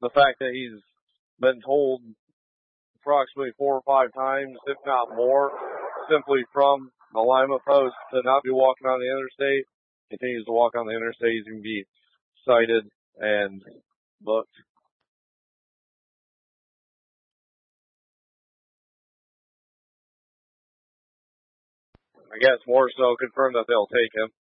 the fact that he's been told approximately 4 or 5 times, if not more, simply from the Lima post to not be walking on the interstate, continues to walk on the interstate. He's going to be cited and booked. I guess more so confirmed that they'll take him.